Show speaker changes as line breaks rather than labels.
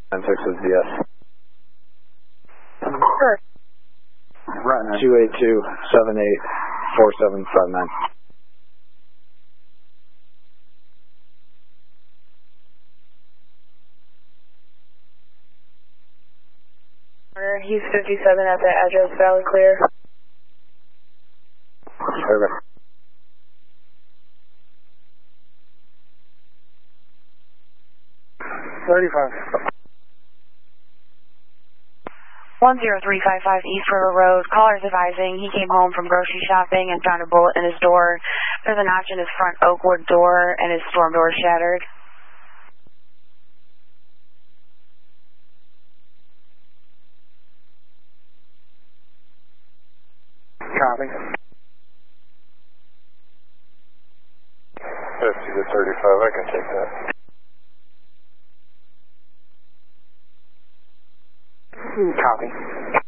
96 is DS.
Sure.
Right now. 282-78-4759.
He's 57 at the address, valid clear.
Okay.
35.
10355 East River Road. Caller's advising he came home from grocery shopping and found a bullet in his door. There's a notch in his front oakwood door and his storm door shattered.
Copy.
50 to 35, I can take that.
Copy.